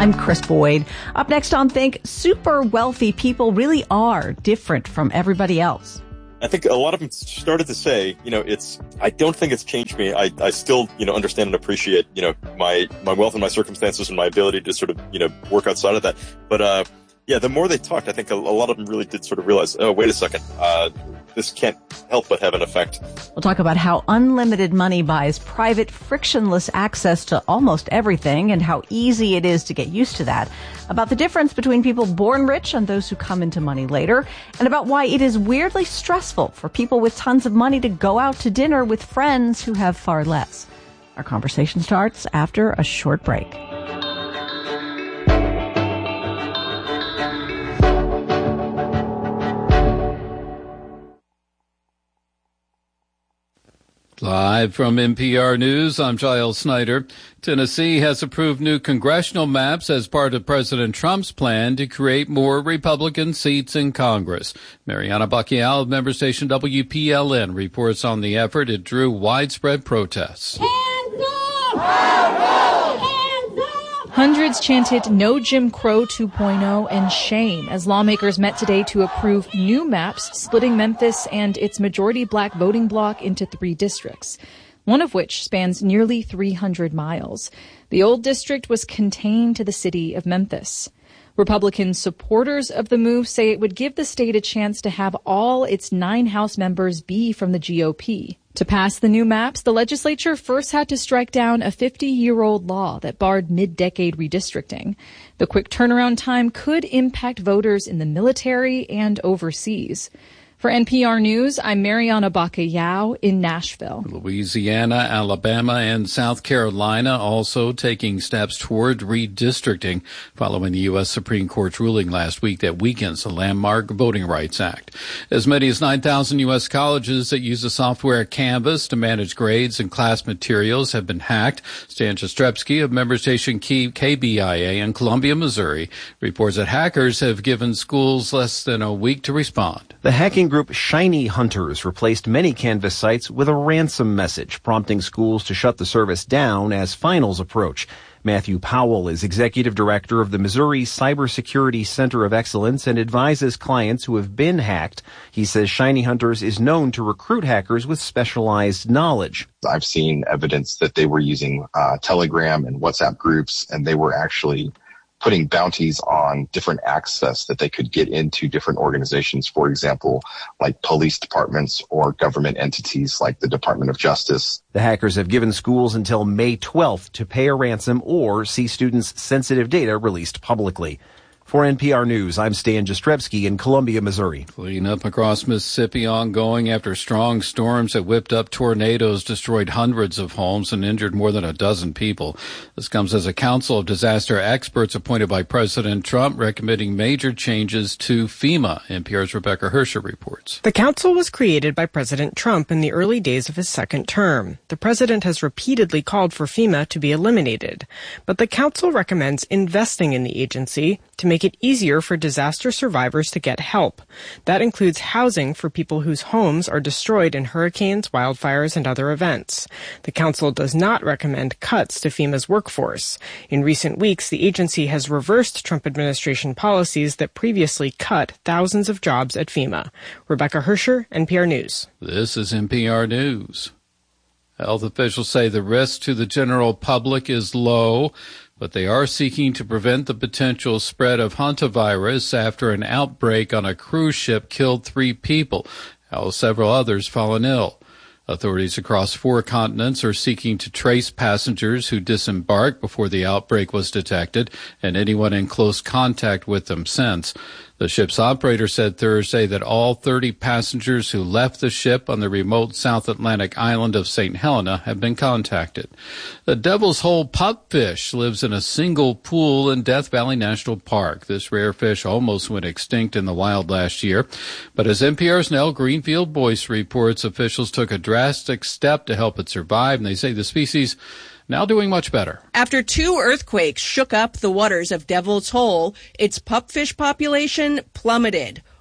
I'm Chris Boyd. Up next on Think, super wealthy people really are different from everybody else. I think a lot of them started to say, I don't think it's changed me. I still, understand and appreciate, my wealth and my circumstances and my ability to sort of, work outside of that. But, the more they talked, I think a lot of them really did sort of realize, oh, wait a second, this can't help but have an effect. We'll talk about how unlimited money buys private, frictionless access to almost everything and how easy it is to get used to that. About the difference between people born rich and those who come into money later. And about why it is weirdly stressful for people with tons of money to go out to dinner with friends who have far less. Our conversation starts after a short break. Live from NPR News, I'm Giles Snyder. Tennessee has approved new congressional maps as part of President Trump's plan to create more Republican seats in Congress. Mariana Bacchial of member station WPLN reports on the effort. It drew widespread protests. Hands up! Hundreds chanted "No Jim Crow 2.0" and shame as lawmakers met today to approve new maps splitting Memphis and its majority black voting bloc into 3 districts, one of which spans nearly 300 miles. The old district was contained to the city of Memphis. Republican supporters of the move say it would give the state a chance to have all its 9 House members be from the GOP. To pass the new maps, the legislature first had to strike down a 50-year-old law that barred mid-decade redistricting. The quick turnaround time could impact voters in the military and overseas. For NPR News, I'm Mariana Bacchial in Nashville. Louisiana, Alabama, and South Carolina also taking steps toward redistricting following the U.S. Supreme Court's ruling last week that weakens the landmark Voting Rights Act. As many as 9,000 U.S. colleges that use the software Canvas to manage grades and class materials have been hacked. Stan Jastrzebski of member station KBIA in Columbia, Missouri, reports that hackers have given schools less than a week to respond. The hacking group Shiny Hunters replaced many Canvas sites with a ransom message, prompting schools to shut the service down as finals approach. Matthew Powell is executive director of the Missouri Cybersecurity Center of Excellence and advises clients who have been hacked. He says Shiny Hunters is known to recruit hackers with specialized knowledge. I've seen evidence that they were using Telegram and WhatsApp groups, and they were actually putting bounties on different access that they could get into different organizations, for example, like police departments or government entities like the Department of Justice. The hackers have given schools until May 12th to pay a ransom or see students' sensitive data released publicly. For NPR News, I'm Stan Jastrzebski in Columbia, Missouri. Cleanup across Mississippi ongoing after strong storms that whipped up tornadoes destroyed hundreds of homes and injured more than a dozen people. This comes as a council of disaster experts appointed by President Trump recommending major changes to FEMA. NPR's Rebecca Hersher reports. The council was created by President Trump in the early days of his second term. The president has repeatedly called for FEMA to be eliminated, but the council recommends investing in the agency to make it easier for disaster survivors to get help. That includes housing for people whose homes are destroyed in hurricanes, wildfires, and other events. The council does not recommend cuts to FEMA's workforce. In recent weeks, the agency has reversed Trump administration policies that previously cut thousands of jobs at FEMA. Rebecca Hersher, NPR News. This is NPR News. Health officials say the risk to the general public is low, but they are seeking to prevent the potential spread of hantavirus after an outbreak on a cruise ship killed 3 people, while several others fallen ill. Authorities across 4 continents are seeking to trace passengers who disembarked before the outbreak was detected and anyone in close contact with them since. The ship's operator said Thursday that all 30 passengers who left the ship on the remote South Atlantic island of St. Helena have been contacted. The Devil's Hole pupfish lives in a single pool in Death Valley National Park. This rare fish almost went extinct in the wild last year. But as NPR's Nell Greenfield-Boyce reports, officials took a drastic step to help it survive, and they say the species now doing much better. After 2 earthquakes shook up the waters of Devil's Hole, its pupfish population plummeted.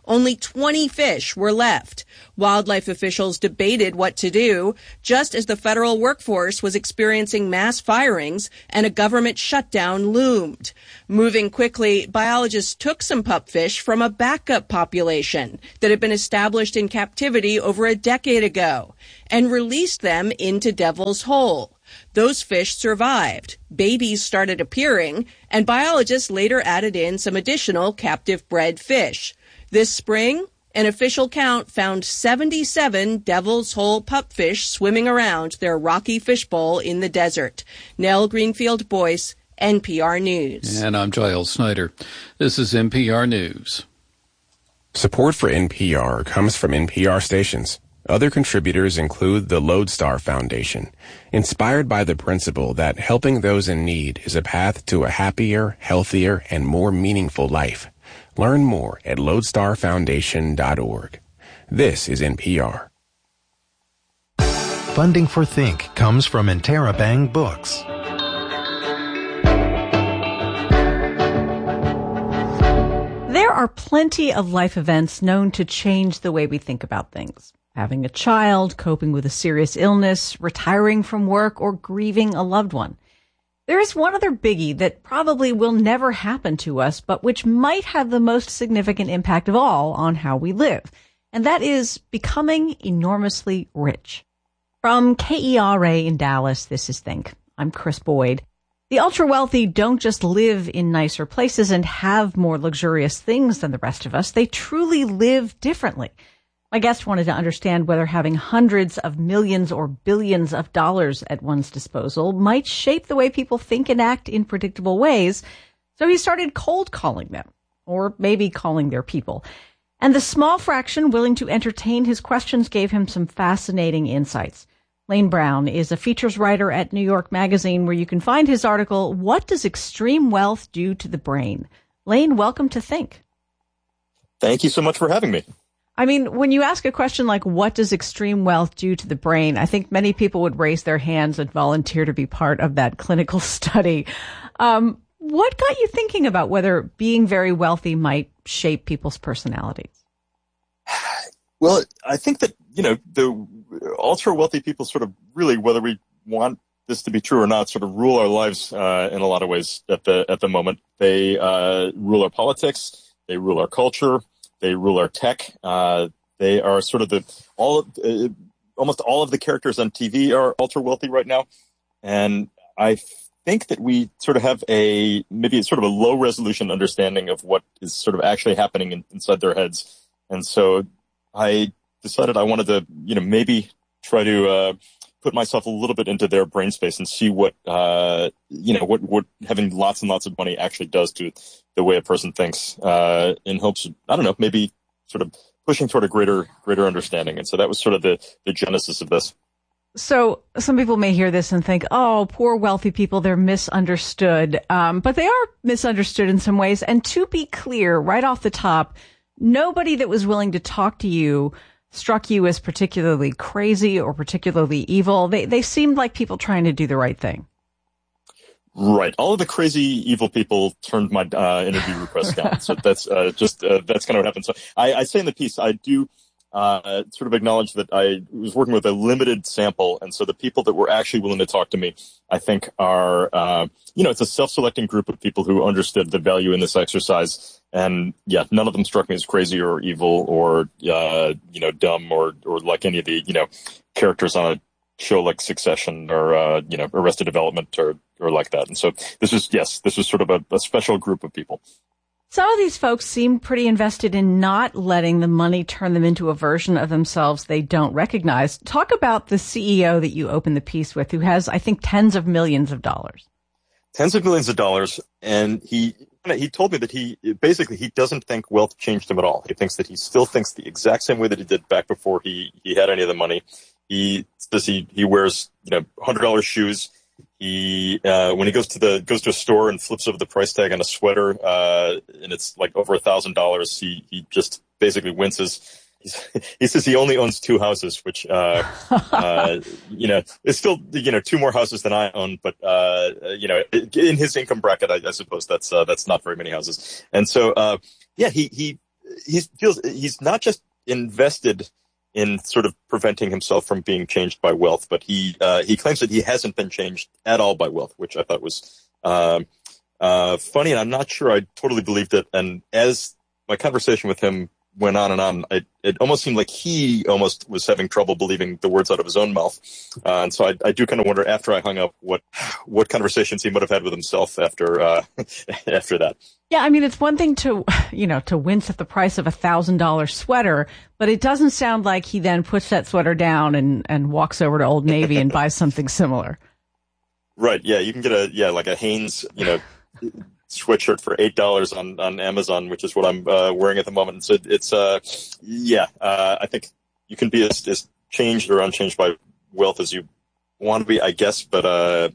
only 20 fish were left. Wildlife officials debated what to do, just as the federal workforce was experiencing mass firings and a government shutdown loomed. Moving quickly, biologists took some pupfish from a backup population that had been established in captivity over a decade ago and released them into Devil's Hole. Those fish survived. Babies started appearing, and biologists later added in some additional captive bred fish. This spring, an official count found 77 Devil's Hole pupfish swimming around their rocky fishbowl in the desert. Nell Greenfield-Boyce, NPR News. And I'm Giles Snyder. This is NPR News. Support for NPR comes from NPR stations. Other contributors include the Lodestar Foundation, inspired by the principle that helping those in need is a path to a happier, healthier, and more meaningful life. Learn more at lodestarfoundation.org. This is NPR. Funding for Think comes from Interabang Books. There are plenty of life events known to change the way we think about things. Having a child, coping with a serious illness, retiring from work, or grieving a loved one. There is one other biggie that probably will never happen to us, but which might have the most significant impact of all on how we live. And that is becoming enormously rich. From KERA in Dallas, this is Think. I'm Chris Boyd. The ultra-wealthy don't just live in nicer places and have more luxurious things than the rest of us. They truly live differently. My guest wanted to understand whether having hundreds of millions or billions of dollars at one's disposal might shape the way people think and act in predictable ways. So he started cold calling them, or maybe calling their people. And the small fraction willing to entertain his questions gave him some fascinating insights. Lane Brown is a features writer at New York Magazine, where you can find his article, What Does Extreme Wealth Do to the Brain? Lane, welcome to Think. Thank you so much for having me. I mean, when you ask a question like, what does extreme wealth do to the brain? I think many people would raise their hands and volunteer to be part of that clinical study. What got you thinking about whether being very wealthy might shape people's personalities? Well, I think that, the ultra wealthy people sort of really, whether we want this to be true or not, sort of rule our lives in a lot of ways at the moment. They rule our politics. They rule our culture. They rule our tech. They are sort of almost all of the characters on TV are ultra wealthy right now. And I think that we sort of have maybe sort of a low resolution understanding of what is sort of actually happening inside their heads. And so I decided I wanted to, maybe try to put myself a little bit into their brain space and see what having lots and lots of money actually does to the way a person thinks, in hopes of, I don't know, maybe sort of pushing toward a greater understanding. And so that was sort of the genesis of this. So some people may hear this and think, oh, poor wealthy people, they're misunderstood. But they are misunderstood in some ways. And to be clear, right off the top, nobody that was willing to talk to you struck you as particularly crazy or particularly evil. They seemed like people trying to do the right thing. Right. All of the crazy, evil people turned my interview requests down. So that's that's kind of what happened. So I say in the piece, I do sort of acknowledge that I was working with a limited sample. And so the people that were actually willing to talk to me, I think are, it's a self-selecting group of people who understood the value in this exercise. And yeah, none of them struck me as crazy or evil or, dumb or like any of the, characters on a show like Succession or, Arrested Development or like that. And so this was sort of a special group of people. Some of these folks seem pretty invested in not letting the money turn them into a version of themselves they don't recognize. Talk about the CEO that you opened the piece with, who has, I think, tens of millions of dollars. Tens of millions of dollars. And he told me that he doesn't think wealth changed him at all. He thinks that he still thinks the exact same way that he did back before he had any of the money. He says he wears, $100 shoes. He, when he goes to a store and flips over the price tag on a sweater, and it's like over $1,000, he just basically winces. He says he only owns 2 houses, which, it's still, 2 more houses than I own, but, in his income bracket, I suppose that's not very many houses. And so, he feels he's not just invested in sort of preventing himself from being changed by wealth, but he claims that he hasn't been changed at all by wealth, which I thought was funny, and I'm not sure I totally believed it. And as my conversation with him went on and on, it almost seemed like he almost was having trouble believing the words out of his own mouth. And so I do kind of wonder, after I hung up, what conversations he might have had with himself after after that. Yeah, I mean, it's one thing to wince at the price of $1,000 sweater, but it doesn't sound like he then puts that sweater down and walks over to Old Navy and buys something similar. Right. Yeah, you can get a Hanes, sweatshirt for $8 on Amazon, which is what I'm wearing at the moment. So it's I think you can be as changed or unchanged by wealth as you want to be, I guess. But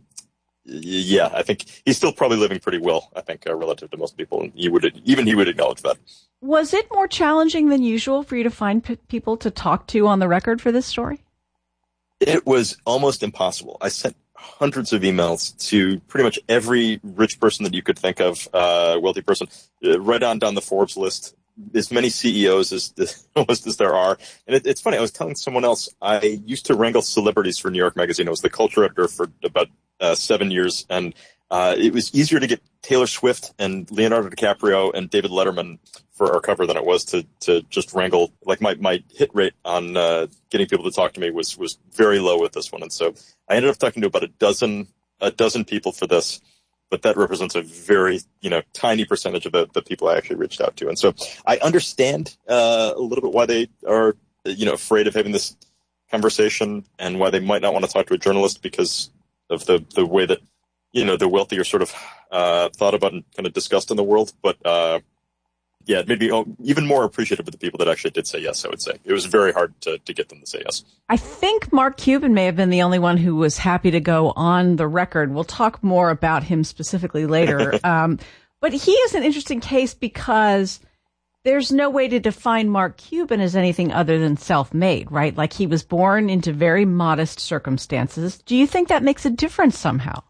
I think he's still probably living pretty well, I think, relative to most people, and he would acknowledge that. Was it more challenging than usual for you to find people to talk to on the record for this story? It was almost impossible. I sent hundreds of emails to pretty much every rich person that you could think of, wealthy person, right on down the Forbes list, as many CEOs as there are. And it's funny, I was telling someone else, I used to wrangle celebrities for New York Magazine. I was the culture editor for about 7 years, and it was easier to get Taylor Swift and Leonardo DiCaprio and David Letterman for our cover than it was to just wrangle. Like my hit rate on getting people to talk to me was very low with this one, and so I ended up talking to about a dozen people for this, but that represents a very tiny percentage of the people I actually reached out to, and so I understand a little bit why they are afraid of having this conversation and why they might not want to talk to a journalist because of the way that the wealthy are sort of thought about and kind of discussed in the world, but it made me even more appreciative of the people that actually did say yes, I would say. It was very hard to get them to say yes. I think Mark Cuban may have been the only one who was happy to go on the record. We'll talk more about him specifically later. But he is an interesting case because there's no way to define Mark Cuban as anything other than self-made, right? Like, he was born into very modest circumstances. Do you think that makes a difference somehow?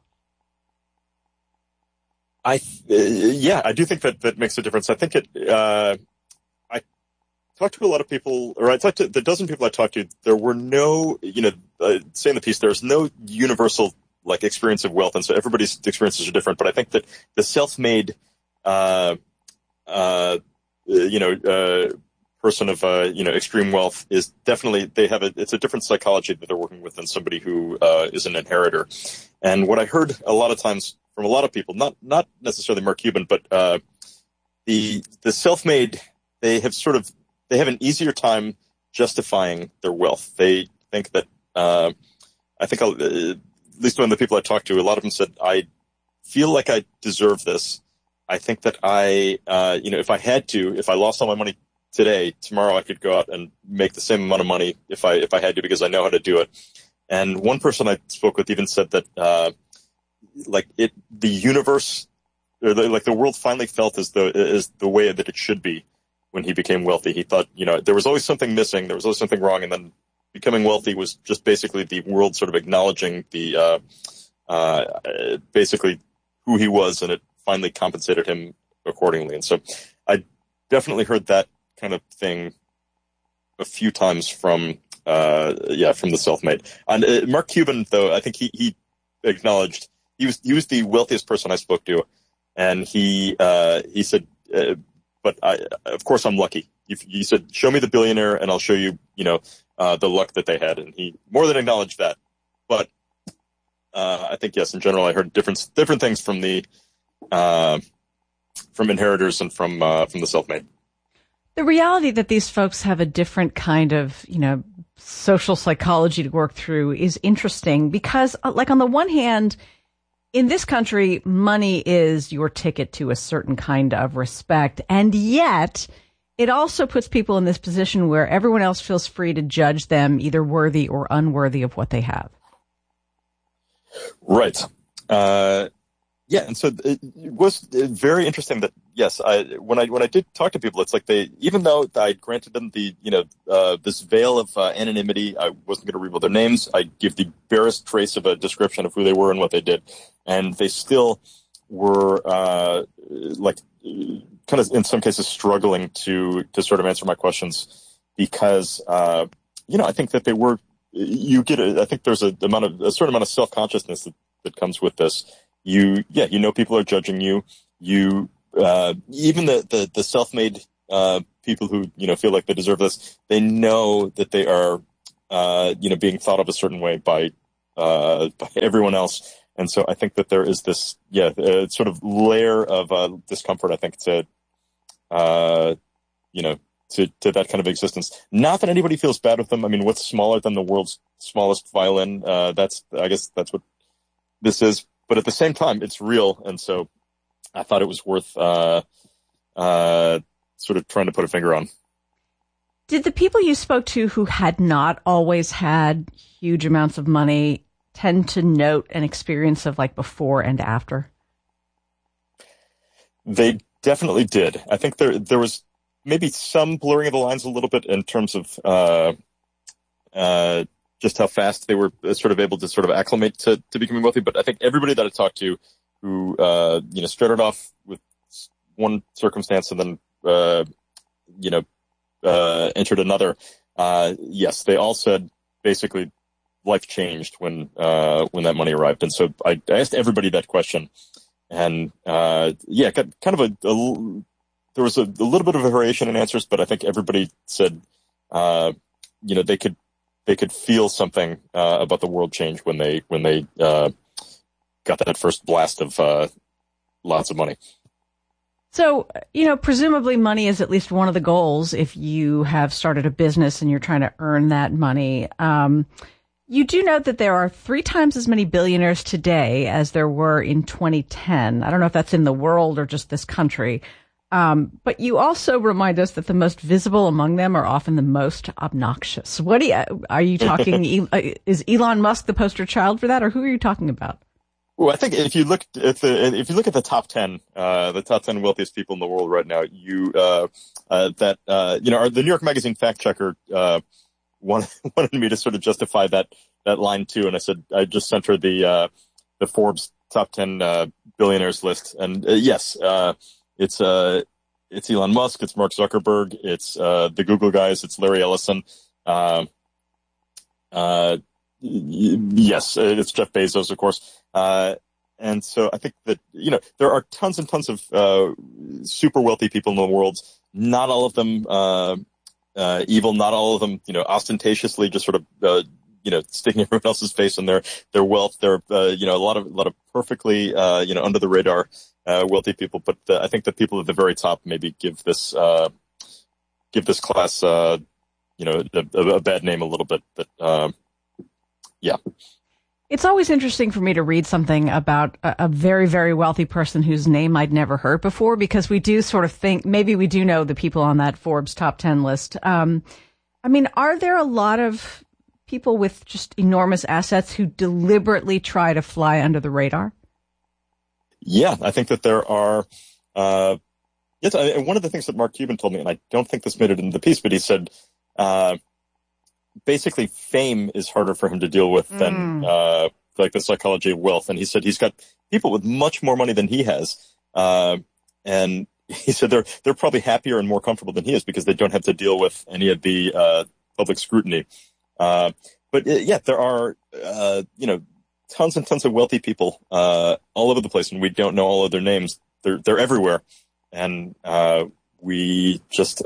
I do think that makes a difference. I think I talked to a lot of people, or I talked to the dozen people I talked to. There were no, say in the piece, there's no universal experience of wealth, and so everybody's experiences are different. But I think that the self-made, person of extreme wealth is definitely, it's a different psychology that they're working with than somebody who is an inheritor. And what I heard a lot of times from a lot of people, not necessarily Mark Cuban, but the self-made, they have an easier time justifying their wealth. They think that I think at least one of the people I talked to, a lot of them said, I feel like I deserve this. I think that if I lost all my money today, tomorrow I could go out and make the same amount of money if I had to, because I know how to do it. And one person I spoke with even said that the universe, or the world finally felt as the way that it should be when he became wealthy. He thought, there was always something missing, there was always something wrong, and then becoming wealthy was just basically the world sort of acknowledging the basically who he was, and it finally compensated him accordingly. And so I definitely heard that kind of thing a few times from the self-made. And Mark Cuban, though, I think he acknowledged he was the wealthiest person I spoke to, and he said, but of course I'm lucky. He said, show me the billionaire and I'll show you, the luck that they had. And he more than acknowledged that. But I think, yes, in general, I heard different things from the from inheritors and from the self-made. The reality that these folks have a different kind of, social psychology to work through is interesting because, on the one hand, in this country, money is your ticket to a certain kind of respect. And yet it also puts people in this position where everyone else feels free to judge them either worthy or unworthy of what they have. Right. And so it was very interesting that, yes, when I did talk to people, it's like even though I granted them the, this veil of anonymity, I wasn't going to reveal their names. I give the barest trace of a description of who they were and what they did. And they still were, kind of in some cases struggling to sort of answer my questions because, I think that I think there's a certain amount of self-consciousness that comes with this. People are judging you. Even the self-made, people who, feel like they deserve this, they know that they are, being thought of a certain way by everyone else. And so I think that there is this, sort of layer of, discomfort, I think, to that kind of existence. Not that anybody feels bad with them. I mean, what's smaller than the world's smallest violin? I guess that's what this is. But at the same time, it's real. And so I thought it was worth, sort of trying to put a finger on. Did the people you spoke to who had not always had huge amounts of money tend to note an experience of like before and after? They definitely did. I think there was maybe some blurring of the lines a little bit in terms of just how fast they were sort of able to sort of acclimate to becoming wealthy. But I think everybody that I talked to who started off with one circumstance and then entered another, yes, they all said basically life changed when that money arrived. And so I asked everybody that question, and kind of there was a little bit of a variation in answers, but I think everybody said, they could feel something about the world change when they got that first blast of lots of money. So, presumably money is at least one of the goals if you have started a business and you're trying to earn that money. You do note that there are 3 times as many billionaires today as there were in 2010. I don't know if that's in the world or just this country. But you also remind us that the most visible among them are often the most obnoxious. Are you talking, is Elon Musk the poster child for that, or who are you talking about? Well, I think if you look at the top 10, the top 10 wealthiest people in the world right now, the New York Magazine fact checker, wanted me to sort of justify that line too. And I said, I just sent her the Forbes top 10, billionaires list. And, yes, it's Elon Musk, it's Mark Zuckerberg, it's, the Google guys, it's Larry Ellison. Yes, it's Jeff Bezos, of course. And so I think that, there are tons and tons of, super wealthy people in the world. Not all of them, evil, not all of them, ostentatiously just sort of, sticking everyone else's face in their wealth. There are, a lot of perfectly, under the radar, wealthy people. But I think the people at the very top maybe give this class, a bad name a little bit. But, yeah. It's always interesting for me to read something about a very, very wealthy person whose name I'd never heard before, because we do sort of think maybe we do know the people on that Forbes top 10 list. Are there a lot of people with just enormous assets who deliberately try to fly under the radar? Yeah, I think that there are. Yes, one of the things that Mark Cuban told me, and I don't think this made it into the piece, but he said, basically fame is harder for him to deal with than like the psychology of wealth. And he said he's got people with much more money than he has. And he said they're probably happier and more comfortable than he is because they don't have to deal with any of the public scrutiny. But there are tons and tons of wealthy people all over the place, and we don't know all of their names. They're everywhere. And we just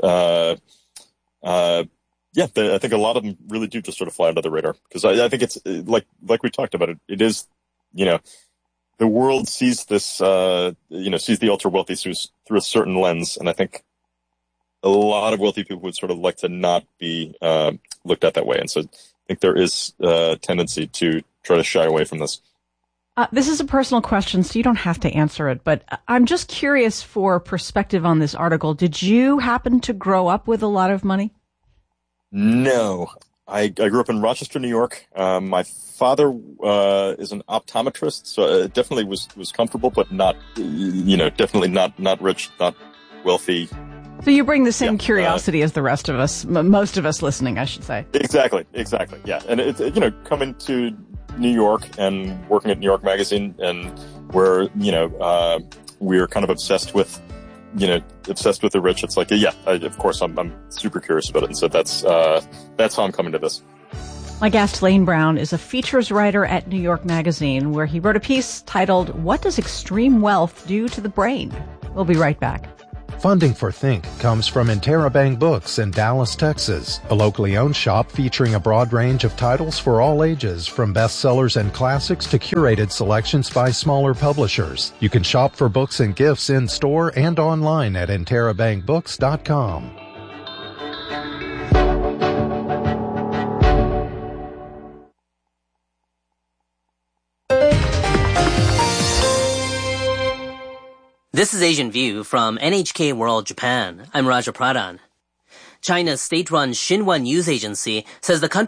I think a lot of them really do just sort of fly under the radar, because I think it's like we talked about it. It is, the world sees this, sees the ultra wealthy through a certain lens. And I think a lot of wealthy people would sort of like to not be, looked at that way. And so I think there is a tendency to try to shy away from this. This is a personal question, so you don't have to answer it, but I'm just curious for perspective on this article. Did you happen to grow up with a lot of money? No, I grew up in Rochester, New York. My father is an optometrist, so it definitely was comfortable, but not, definitely not rich, not wealthy. So you bring the same curiosity as the rest of us, most of us listening, I should say. Exactly, yeah. And it's coming to New York and working at New York Magazine, and where we're kind of obsessed with obsessed with the rich. It's like, of course, I'm super curious about it. And so that's how I'm coming to this. My guest, Lane Brown, is a features writer at New York Magazine, where he wrote a piece titled, "What Does Extreme Wealth Do to the Brain?" We'll be right back. Funding for Think comes from Interabang Books in Dallas, Texas, a locally owned shop featuring a broad range of titles for all ages, from bestsellers and classics to curated selections by smaller publishers. You can shop for books and gifts in store and online at interabangbooks.com. This is Asian View from NHK World Japan. I'm Raja Pradhan. China's state-run Xinhua news agency says the country